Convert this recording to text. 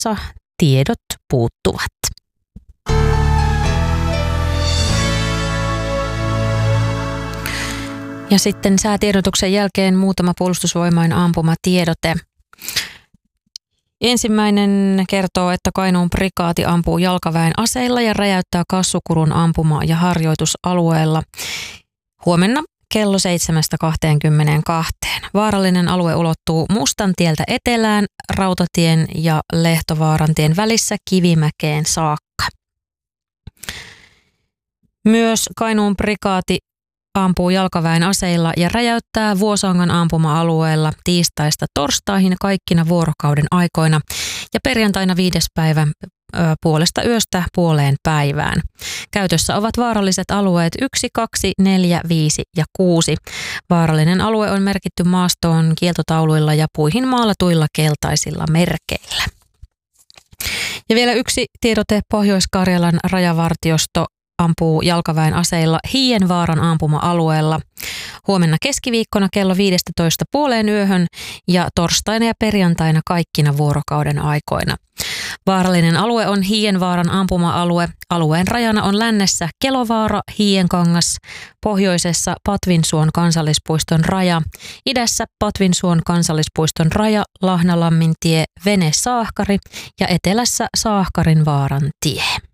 Suomessa tiedot puuttuvat. Ja sitten säätiedotuksen jälkeen muutama Puolustusvoimain ampumatiedote. Ensimmäinen kertoo, että Kainuun prikaati ampuu jalkaväen aseilla ja räjäyttää Kassukurun ampuma- ja harjoitusalueella huomenna kello 7.22. Vaarallinen alue ulottuu Mustantieltä etelään, Rautatien ja Lehtovaarantien välissä Kivimäkeen saakka. Myös Kainuun prikaati ampuu jalkaväen aseilla ja räjäyttää Vuosangan ampuma-alueella tiistaista torstaihin kaikkina vuorokauden aikoina ja perjantaina 5. päivä puolesta yöstä puoleen päivään. Käytössä ovat vaaralliset alueet 1, 2, 4, 5 ja 6. Vaarallinen alue on merkitty maastoon kieltotauluilla ja puihin maalatuilla keltaisilla merkeillä. Ja vielä yksi tiedote: Pohjois-Karjalan rajavartiosto ampuu jalkaväen aseilla Hiienvaaran ampuma-alueella huomenna keskiviikkona kello 15 puoleen yöhön ja torstaina ja perjantaina kaikkina vuorokauden aikoina. Vaarallinen alue on Hiienvaaran ampuma-alue. Alueen rajana on lännessä Kelovaara, Hiienkangas, pohjoisessa Patvinsuon kansallispuiston raja, idässä Patvinsuon kansallispuiston raja, Lahnalammintie, Vene-Saahkari ja etelässä Saahkarin vaaran tie.